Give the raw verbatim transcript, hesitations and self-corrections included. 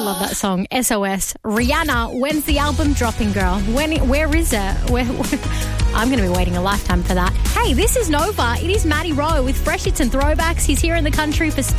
love that song, S O S. Rihanna, when's the album dropping, girl? When? Where is it? Where, where? I'm going to be waiting a lifetime for that. Hey, this is Nova. It is Matty Rowe with Fresh Hits and Throwbacks. He's here in the country for